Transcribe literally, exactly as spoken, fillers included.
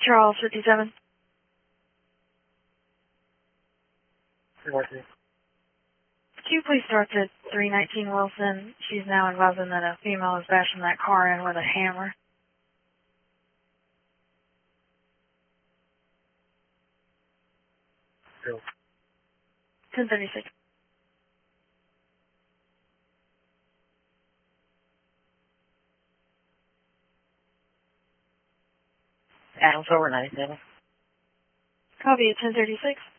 Charles fifty-seven. Working. Could you please start at three nineteen Wilson? She's now advising that a female is bashing that car in with a hammer. Go. ten thirty-six. Adams over ninety-seven. Copy at ten thirty-six.